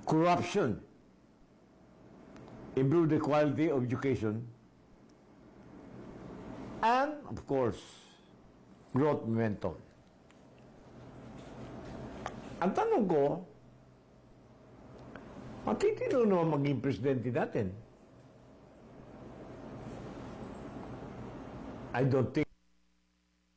corruption, improve the quality of education, and, of course, growth momentum. Ang tanong ko, matitino naman maging presidente natin. I don't think